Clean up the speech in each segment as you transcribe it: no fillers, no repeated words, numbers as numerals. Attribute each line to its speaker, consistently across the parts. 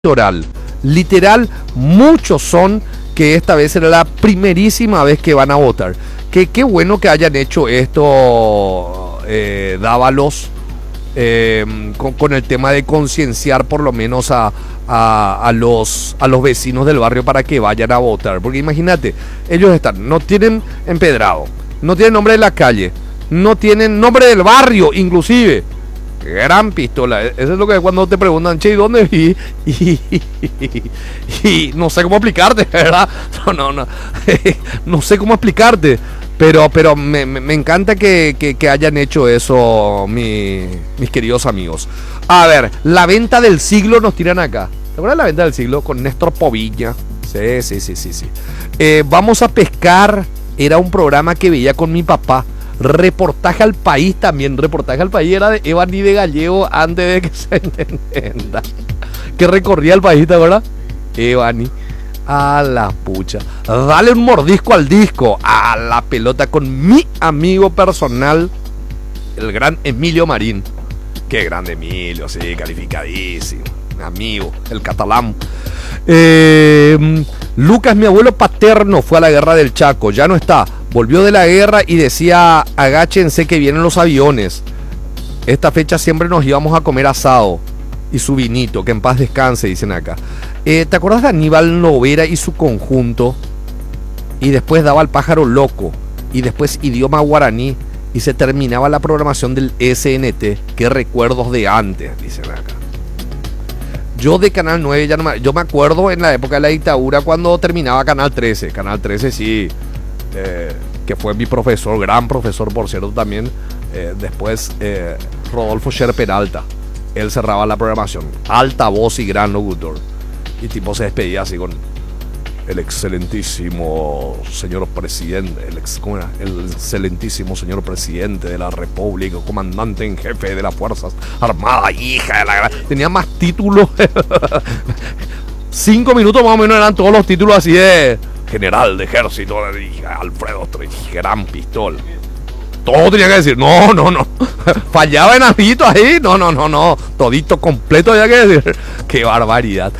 Speaker 1: electoral. Literal, muchos son que esta vez era la primerísima vez que van a votar. Qué bueno que hayan hecho esto, Dávalos, con el tema de concienciar por lo menos a los vecinos del barrio para que vayan a votar. Porque imagínate, ellos no tienen empedrado, no tienen nombre de la calle, no tienen nombre del barrio inclusive. Gran pistola. Eso es lo que cuando te preguntan, che, ¿y dónde vi? Y no sé cómo explicarte, ¿verdad? No. No sé cómo explicarte. Pero me encanta que hayan hecho eso, mis queridos amigos. A ver, la venta del siglo nos tiran acá. ¿Te acuerdas de la venta del siglo? Con Néstor Povilla. Sí. Vamos a pescar. Era un programa que veía con mi papá. Reportaje al país también. Reportaje al país era de Evani de Gallego antes de que se entienda. Que recorría el país, ¿verdad? Evani. A la pucha. Dale un mordisco al disco. A la pelota con mi amigo personal, el gran Emilio Marín. Qué grande Emilio, sí, calificadísimo. Amigo, el catalán. Lucas, mi abuelo paterno, fue a la guerra del Chaco. Ya no está. Volvió de la guerra y decía, agáchense que vienen los aviones. Esta fecha siempre nos íbamos a comer asado y su vinito, que en paz descanse, dicen acá. ¿Te acuerdas de Aníbal Lovera y su conjunto? Y después daba el pájaro loco. Y después idioma guaraní. Y se terminaba la programación del SNT. Qué recuerdos de antes, dicen acá. Yo de Canal 9 ya no me... Yo me acuerdo en la época de la dictadura cuando terminaba Canal 13. Canal 13 sí... que fue mi profesor, gran profesor por cierto también, después Rodolfo Sher Peralta, él cerraba la programación, alta voz y gran locutor, y tipo se despedía así con el excelentísimo señor presidente, el excelentísimo señor presidente de la República, comandante en jefe de las Fuerzas Armadas, hija de la gran... Tenía más títulos, 5 minutos más o menos eran todos los títulos así de... General de ejército, Alfredo, gran pistola. Todo tenía que decir, no. Fallaba en Avito ahí, no. Todito completo había que decir. Qué barbaridad.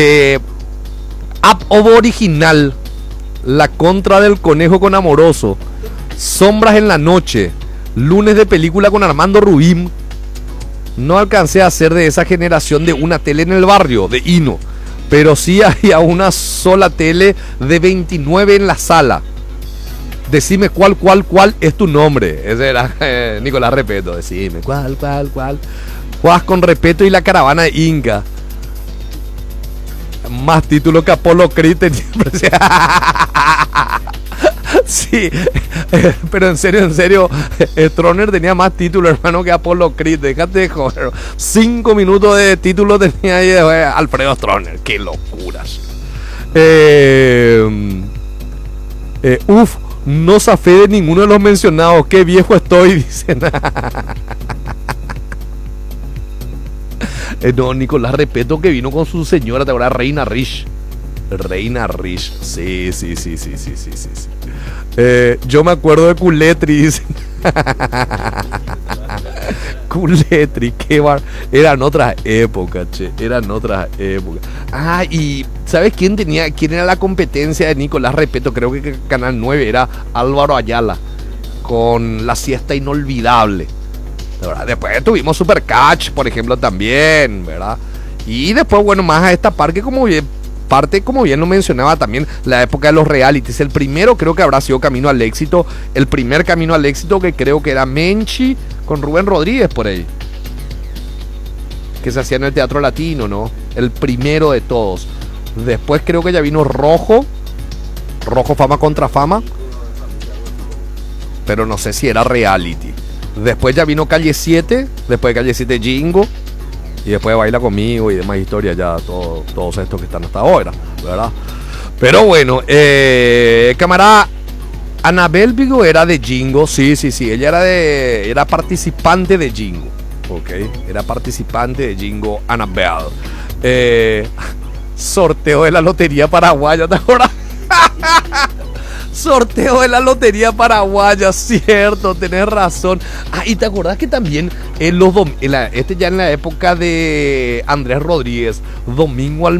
Speaker 1: App original. La contra del conejo con Amoroso. Sombras en la noche. Lunes de película con Armando Rubín. No alcancé a ser de esa generación de una tele en el barrio, de Hino. Pero sí había una sola tele de 29 en la sala. Decime cuál es tu nombre. Ese era Nicolás Repeto. Decime cuál. Juegas con Repeto y la caravana de Inca. Más títulos que Apolo Creed tenía. Sí, pero en serio, Stroner tenía más títulos, hermano, que Apolo Creed. Déjate de joder. 5 minutos de título tenía ahí Alfredo Stroner. Qué locuras. No zafé de ninguno de los mencionados. Qué viejo estoy, dicen. No, Nicolás Repeto, que vino con su señora, ¿te acuerdas? Reina Rich. Sí. Yo me acuerdo de Culetri. Culetri, qué bar. Eran otras épocas, Ah, y ¿sabes quién era la competencia de Nicolás Repeto? Creo que Canal 9 era Álvaro Ayala con La Siesta Inolvidable, ¿verdad? Después tuvimos Super Catch, por ejemplo, también, ¿verdad? Y después, bueno, más a esta parte como bien lo mencionaba también, la época de los realities. El primero creo que habrá sido Camino al Éxito. El primer Camino al Éxito, que creo que era Menchi con Rubén Rodríguez por ahí, que se hacía en el Teatro Latino, ¿no? El primero de todos. Después creo que ya vino Rojo Fama contra Fama, pero no sé si era reality. Después ya vino Calle 7, después de Calle 7 Jingo, y después Baila Conmigo y demás historias, ya todos estos que están hasta ahora, ¿verdad? Pero bueno, camarada Anabel Vigo era de Jingo, sí, ella era participante de Jingo, ok, era participante de Jingo Anabel. Sorteo de la Lotería Paraguaya, ¿te acuerdas? Sorteo de la lotería paraguaya, cierto, tenés razón. Ah, y te acordás que también ya en la época de Andrés Rodríguez, domingo al